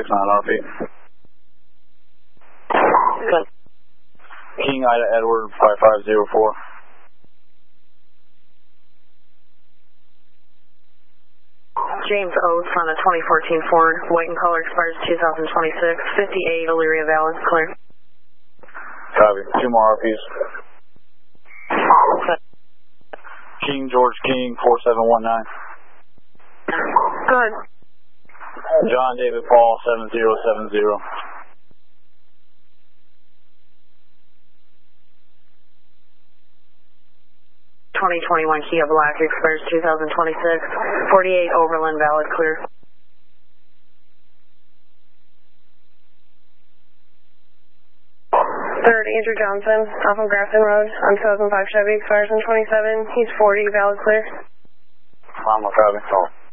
RP. Good. King Ida Edward 5504. James Oates on a 2014 Ford, white in color, expires 2026, 58 Elyria Valid, clear. Copy. 2 more RPs. Good. King George King 4719. Good. John David Paul 7070. 2021 Kia Black expires 2026, 48 Oberlin Valid, clear. Third, Andrew Johnson, off of Grafton Road on 2005 Chevy, expires in 27. He's 40, valid, clear. I'm a copy.